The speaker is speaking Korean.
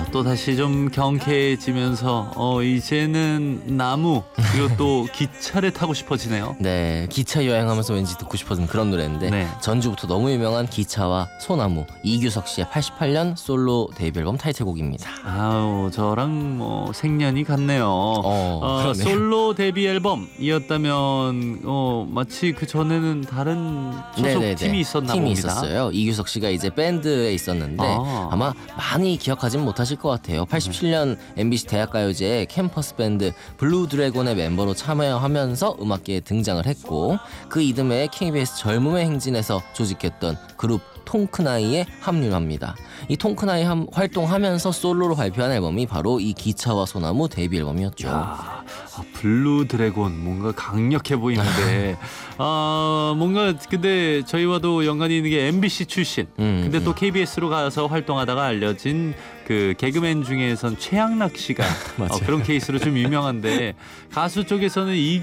또 다시 좀 경쾌해지면서 이제는 나무 그리고 또 기차를 타고 싶어지네요. 네, 기차 여행하면서 왠지 듣고 싶어진 그런 노래인데 네. 전주부터 너무 유명한 기차와 소나무, 이규석 씨의 88년 솔로 데뷔 앨범 타이틀곡입니다. 아우 저랑 뭐 생년이 같네요. 그러네요. 솔로 데뷔 앨범이었다면 마치 그 전에는 다른 소속 네네네. 팀이 있었나 팀이 봅니다. 있었어요. 이규석 씨가 이제 밴드에 있었는데 아마 많이 기억하진 못하실 것 같아요. 87년 MBC 대학가요제에 캠퍼스 밴드 블루 드래곤의 멤버로 참여하면서 음악계에 등장을 했고 그 이듬해 KBS 젊음의 행진에서 조직했던 그룹 통크나이에 합류합니다. 이 통크나이 활동하면서 솔로로 발표한 앨범이 바로 이 기차와 소나무 데뷔 앨범이었죠. 야, 블루 드래곤 뭔가 강력해 보이는데 뭔가 근데 저희와도 연관이 있는 게 MBC 출신 근데 또 KBS로 가서 활동하다가 알려진 그 개그맨 중에선 최양락 씨가 그런 케이스로 좀 유명한데 가수 쪽에서는